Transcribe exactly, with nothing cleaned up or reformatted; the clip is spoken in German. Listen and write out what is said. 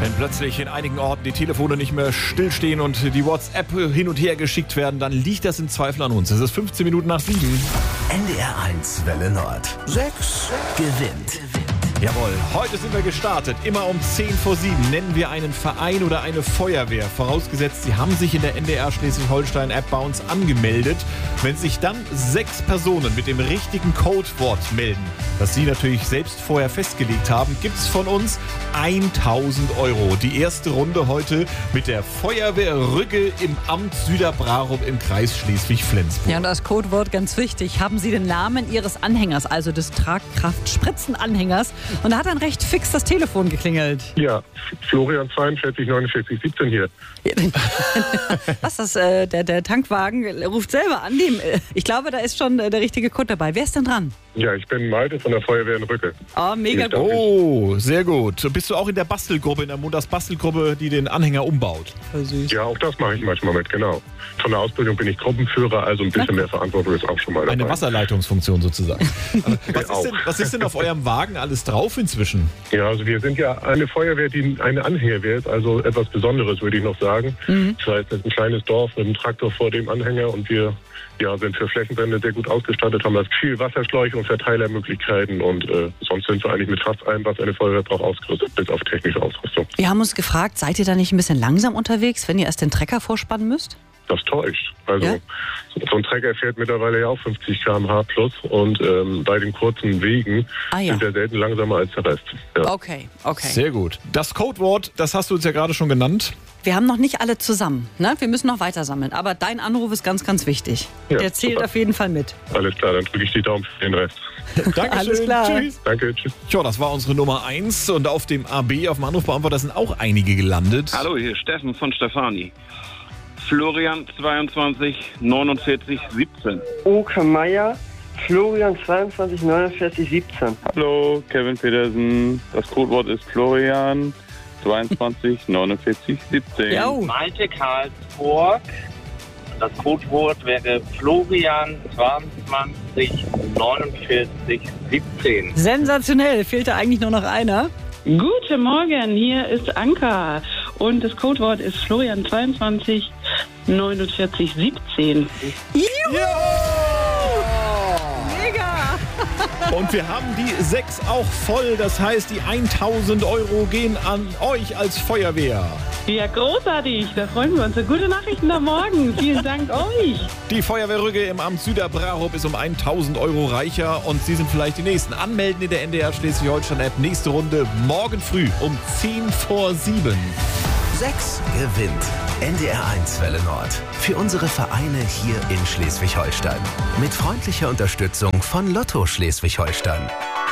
Wenn plötzlich in einigen Orten die Telefone nicht mehr stillstehen und die WhatsApp hin und her geschickt werden, dann liegt das im Zweifel an uns. Es ist fünfzehn Minuten nach sieben. N D R eins Welle Nord. sechs gewinnt. Jawohl, heute sind wir gestartet. Immer um zehn vor sieben nennen wir einen Verein oder eine Feuerwehr. Vorausgesetzt, Sie haben sich in der N D R Schleswig-Holstein-App bei uns angemeldet. Wenn sich dann sechs Personen mit dem richtigen Codewort melden, das Sie natürlich selbst vorher festgelegt haben, gibt es von uns tausend Euro. Die erste Runde heute mit der Feuerwehr Rügge im Amt Süderbrarup im Kreis Schleswig-Flensburg. Ja, und das Codewort ganz wichtig. Haben Sie den Namen Ihres Anhängers, also des Tragkraft-Spritzenanhängers? Und da hat dann recht fix das Telefon geklingelt. Ja, Florian zweiundvierzig neunundvierzig siebzehn hier. Was ist das? Äh, der, der Tankwagen ruft selber an. Dem, äh, ich glaube, da ist schon äh, der richtige Code dabei. Wer ist denn dran? Ja, ich bin Malte von der Feuerwehr in Rügge. Oh, mega gut. Oh, sehr gut. Bist du auch in der Bastelgruppe, in der Montags Bastelgruppe, die den Anhänger umbaut? Voll süß. Ja, auch das mache ich manchmal mit, genau. Von der Ausbildung bin ich Gruppenführer, also ein bisschen mehr Verantwortung ist auch schon mal dabei. Eine Wasserleitungsfunktion sozusagen. was, ist denn, was ist denn auf eurem Wagen alles drauf inzwischen? Ja, also wir sind ja eine Feuerwehr, die eine Anhängerwehr ist, also etwas Besonderes, würde ich noch sagen. Mhm. Das heißt, es ist ein kleines Dorf mit einem Traktor vor dem Anhänger und wir ja, sind für Flächenbrände sehr gut ausgestattet, haben das viel Wasserschläuche und Verteilermöglichkeiten und äh, sonst sind wir eigentlich mit fast allem, was eine Feuerwehr braucht, ausgerüstet, bis auf technische Ausrüstung. Wir haben uns gefragt, seid ihr da nicht ein bisschen langsam unterwegs, wenn ihr erst den Trecker vorspannen müsst? Das täuscht. Also ja? so ein Trecker fährt mittlerweile ja auch fünfzig Kilometer pro Stunde plus und ähm, bei den kurzen Wegen ah, ja. sind wir selten langsamer als der Rest. Ja. Okay, okay. Sehr gut. Das Codewort, das hast du uns ja gerade schon genannt. Wir haben noch nicht alle zusammen, ne? Wir müssen noch weiter sammeln. Aber dein Anruf ist ganz, ganz wichtig. Ja, der zählt super. Auf jeden Fall mit. Alles klar, dann drücke ich die Daumen für den Rest. Dankeschön. Alles klar. Tschüss. Danke, tschüss. Ja, das war unsere Nummer eins und auf dem A B, auf dem Anrufbeantworter, sind auch einige gelandet. Hallo, hier ist Steffen von Stefani. Florian zweiundzwanzig neunundvierzig siebzehn. Oke Meier, Florian zweiundzwanzig neunundvierzig siebzehn. Hallo, Kevin Petersen. Das Codewort ist Florian zweiundzwanzig neunundvierzig siebzehn. Jo. Malte Karlsburg. Das Codewort wäre Florian zweiundzwanzig neunundvierzig siebzehn. Sensationell, fehlte eigentlich nur noch einer. Guten Morgen, hier ist Anka und das Codewort ist Florian zweiundzwanzig neunundvierzig siebzehn. Juhu! Mega! Und wir haben die sechs auch voll, das heißt, die tausend Euro gehen an euch als Feuerwehr. Ja, großartig, da freuen wir uns. Gute Nachrichten am Morgen, vielen Dank euch. Die Feuerwehr Rügge im Amt Süderbrarup ist um tausend Euro reicher und Sie sind vielleicht die Nächsten. Anmelden in der N D R Schleswig-Holstein-App. Nächste Runde morgen früh um zehn vor sieben. sechs gewinnt. N D R eins Welle Nord. Für unsere Vereine hier in Schleswig-Holstein. Mit freundlicher Unterstützung von Lotto Schleswig-Holstein.